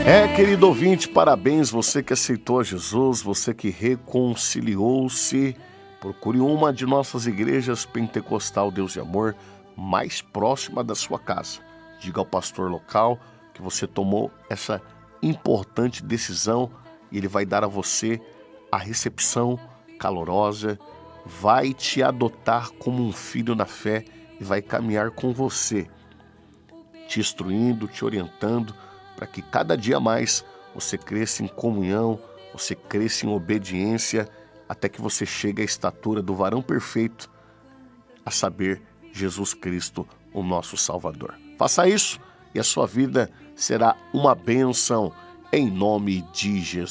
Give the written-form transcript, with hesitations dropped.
Querido ouvinte, parabéns, você que aceitou a Jesus, você que reconciliou-se. Procure uma de nossas igrejas pentecostal Deus de Amor mais próxima da sua casa. Diga ao pastor local que você tomou essa importante decisão e ele vai dar a você a recepção calorosa, vai te adotar como um filho na fé e vai caminhar com você, te instruindo, te orientando, para que cada dia mais você cresça em comunhão, você cresça em obediência, até que você chegue à estatura do varão perfeito, a saber, Jesus Cristo, o nosso Salvador. Faça isso e a sua vida será uma bênção em nome de Jesus.